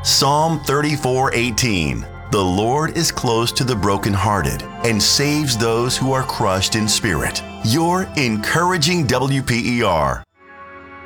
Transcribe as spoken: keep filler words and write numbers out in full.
Psalm thirty-four eighteen. The Lord is close to the brokenhearted and saves those who are crushed in spirit. Your encouraging W P E R.